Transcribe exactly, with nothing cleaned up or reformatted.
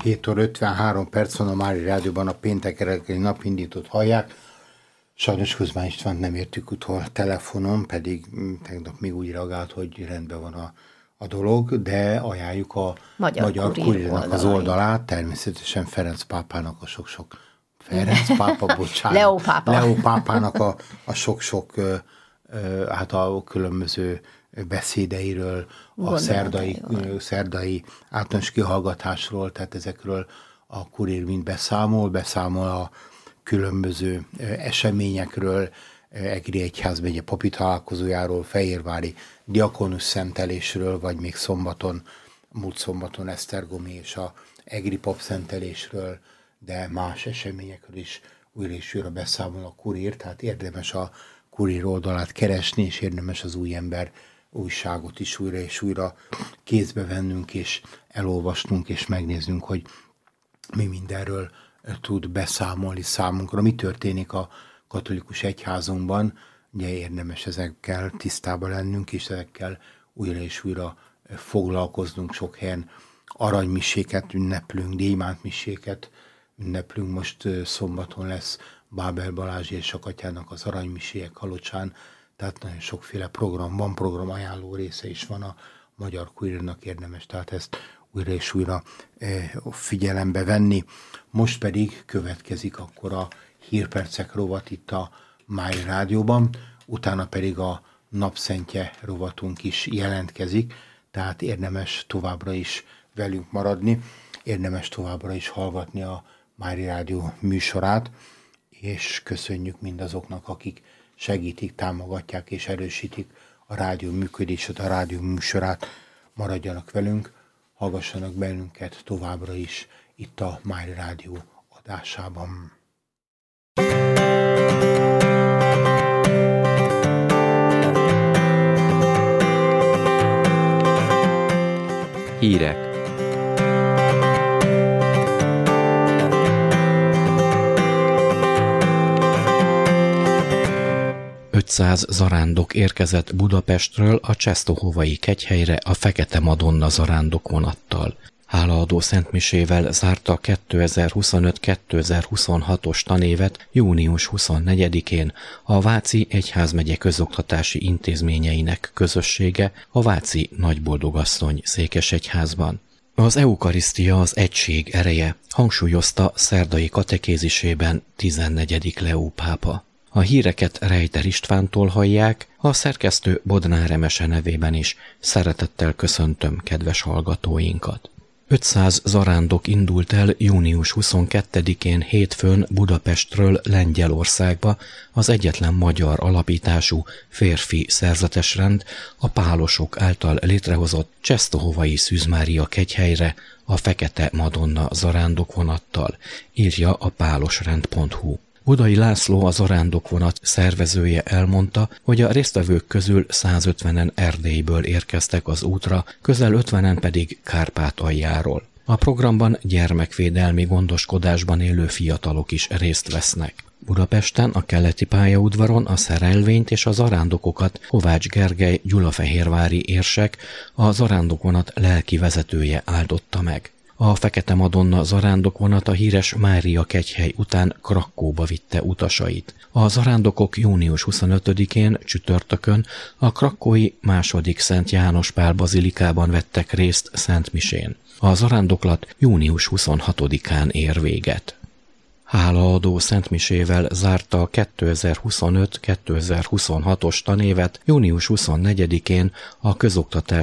hét óra ötvenhárom perc van a Mária Rádióban, a péntek reggeli napindítót hallják. Sajnos Kuzmán Istvánt nem értük utol telefonon, pedig tegnap még úgy reagált, hogy rendben van a, a dolog, de ajánljuk a Magyar, Magyar Kurírnak az oldalát, természetesen Ferenc pápának a sok-sok Ferenc pápa, bocsánat. Leo pápa. Leo pápának a, a sok-sok hát a különböző beszédeiről, a szerdai, szerdai általános kihallgatásról, tehát ezekről a Kurír mind beszámol, beszámol a különböző eseményekről, Egri Egyházmegye papi találkozójáról, Fehérvári diakonus szentelésről, vagy még szombaton, múlt szombaton Esztergomi és a Egri pap szentelésről, de más eseményekről is újra és újra beszámol a Kurír, tehát érdemes a Kurír oldalát keresni, és érdemes az Új Ember újságot is újra és újra kézbe vennünk, és elolvasnunk, és megnéznünk, hogy mi mindenről tud beszámolni számunkra, mi történik a katolikus egyházunkban. Ugye érdemes ezekkel tisztában lennünk, és ezekkel újra és újra foglalkoznunk. Sok helyen aranymiséket ünneplünk, gyémántmiséket ünneplünk. Most szombaton lesz Bábel Balázs és Sakatyának az aranymiséjek Kalocsán, tehát nagyon sokféle program van, program ajánló része is van a Magyar Kurírnak, érdemes, tehát ezt újra és újra figyelembe venni. Most pedig következik akkor a hírpercek rovat itt a Mária Rádióban, utána pedig a napszentje rovatunk is jelentkezik, tehát érdemes továbbra is velünk maradni, érdemes továbbra is hallgatni a Mária Rádió műsorát, és köszönjük mindazoknak, akik segítik, támogatják és erősítik a rádió működését, a rádió műsorát. Maradjanak velünk, hallgassanak bennünket továbbra is itt a Mária Rádió adásában. Hírek. ötszáz zarándok érkezett Budapestről a Czestohovai kegyhelyre a Fekete Madonna zarándok vonattal. Hálaadó szentmisével zárta kétezer-huszonöt kétezer-huszonhatos tanévet június huszonnegyedikén a Váci Egyházmegye közoktatási intézményeinek közössége a Váci Nagyboldogasszony székesegyházban. Az eukarisztia az egység ereje, hangsúlyozta szerdai katekézisében tizennegyedik Leó pápa. A híreket Rejter Istvántól hallják, a szerkesztő Bodnár Emese nevében is szeretettel köszöntöm kedves hallgatóinkat. ötszáz zarándok indult el június huszonkettedikén hétfőn Budapestről Lengyelországba az egyetlen magyar alapítású férfi szerzetesrend a pálosok által létrehozott Czestohovai Szűz Mária kegyhelyre a Fekete Madonna zarándokvonattal, írja a pálosrend pont hu. Budai László, a zarándokvonat szervezője elmondta, hogy a résztvevők közül százötvenen Erdélyből érkeztek az útra, közel ötvenen pedig Kárpátaljáról. A programban gyermekvédelmi gondoskodásban élő fiatalok is részt vesznek. Budapesten a keleti pályaudvaron a szerelvényt és a zarándokokat Kovács Gergely gyulafehérvári érsek, a zarándokvonat lelki vezetője áldotta meg. A Fekete Madonna zarándokvonat a híres Mária kegyhely után Krakkóba vitte utasait. A zarándokok június huszonötödikén csütörtökön a krakkói második Szent János Pál bazilikában vettek részt szentmisén. A zarándoklat június huszonhatodikán ér véget. Hálaadó szentmisével zárta a kétezer-huszonöt kétezer-huszonhatos tanévet június huszonnegyedikén a közoktatás